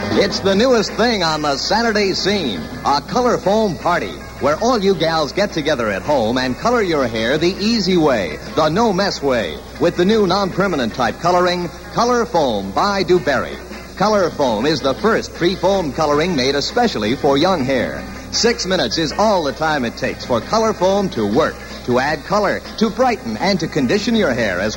It's the newest thing on the Saturday scene, a color foam party, where all you gals get together at home and color your hair the easy way, the no-mess way, with the new non-permanent type coloring, Color Foam by DuBarry. Color Foam is the first pre-foam coloring made especially for young hair. 6 minutes is all the time it takes for Color Foam to work, to add color, to brighten, and to condition your hair as